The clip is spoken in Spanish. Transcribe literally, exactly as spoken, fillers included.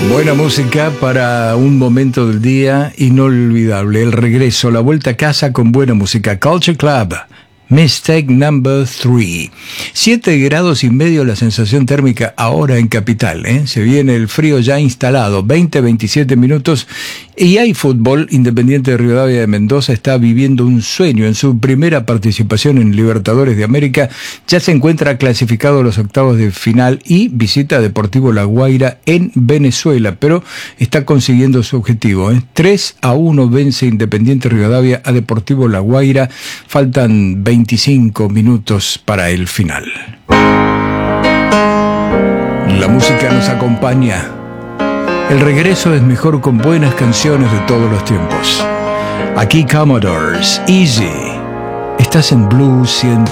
Buena música para un momento del día inolvidable. El regreso, la vuelta a casa con buena música. Culture Club. Mistake number three. siete grados y medio la sensación térmica ahora en Capital, ¿eh? Se viene el frío ya instalado, veinte a veintisiete minutos. Y hay fútbol. Independiente de Rivadavia de Mendoza está viviendo un sueño en su primera participación en Libertadores de América. Ya se encuentra clasificado a los octavos de final y visita a Deportivo La Guaira en Venezuela, pero está consiguiendo su objetivo, ¿eh? tres a uno vence Independiente Rivadavia a Deportivo La Guaira. Faltan veinticinco minutos para el final. La música nos acompaña. El regreso es mejor con buenas canciones de todos los tiempos. Aquí Commodores, Easy. Estás en Blue ciento